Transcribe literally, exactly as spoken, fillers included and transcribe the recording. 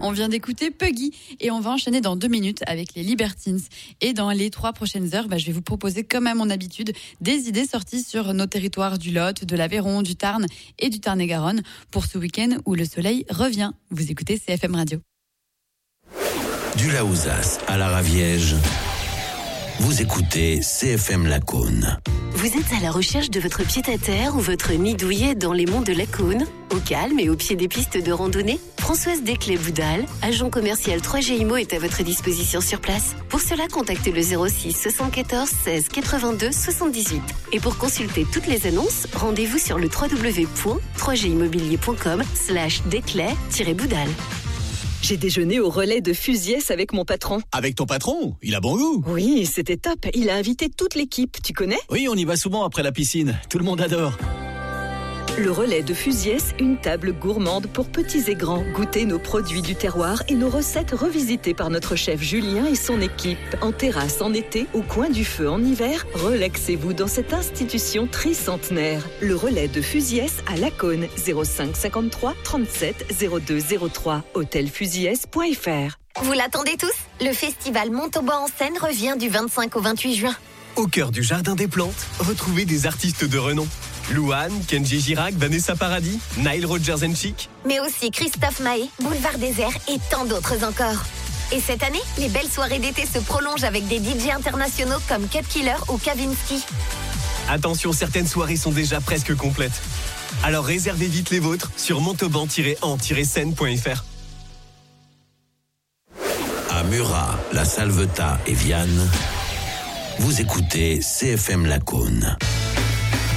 On vient d'écouter Puggy et on va enchaîner dans deux minutes avec les Libertines. Et dans les trois prochaines heures, bah, je vais vous proposer, comme à mon habitude, des idées sorties sur nos territoires du Lot, de l'Aveyron, du Tarn et du Tarn-et-Garonne pour ce week-end où le soleil revient. Vous écoutez C F M Radio. Du Laouzas à la Raviège, vous écoutez C F M Lacaune. Vous êtes à la recherche de votre pied-à-terre ou votre nid douillet dans les monts de Lacaune, au calme et au pied des pistes de randonnée? Françoise Desclés-Boudal, agent commercial trois G I M O, est à votre disposition sur place. Pour cela, contactez le zéro six soixante-quatorze seize quatre-vingt-deux soixante-dix-huit. Et pour consulter toutes les annonces, rendez-vous sur le w w w point trois g immobilier point com slash desclés-boudal. J'ai déjeuné au relais de Fusiès avec mon patron. Avec ton patron? Il a bon goût. Oui, c'était top. Il a invité toute l'équipe. Tu connais? Oui, on y va souvent après la piscine. Tout le monde adore. Le relais de Fusiès, une table gourmande pour petits et grands. Goûtez nos produits du terroir et nos recettes revisitées par notre chef Julien et son équipe. En terrasse en été, au coin du feu en hiver, relaxez-vous dans cette institution tricentenaire. Le relais de Fusiès à Lacaune, zéro cinq cinquante-trois trente-sept zéro deux zéro trois, hôtel fusiès point f r. Vous l'attendez tous? Le festival Montauban en scène revient du vingt-cinq au vingt-huit juin. Au cœur du Jardin des Plantes, retrouvez des artistes de renom. Louane, Kenji Girac, Vanessa Paradis, Nile Rodgers and Chic. Mais aussi Christophe Maé, Boulevard Désert et tant d'autres encore. Et cette année, les belles soirées d'été se prolongent avec des D J internationaux comme Cut Killer ou Kavinsky. Attention, certaines soirées sont déjà presque complètes. Alors réservez vite les vôtres sur montauban tiret en tiret scène point f r. À Murat, La Salvetat et Vianne, vous écoutez C F M Lacaune.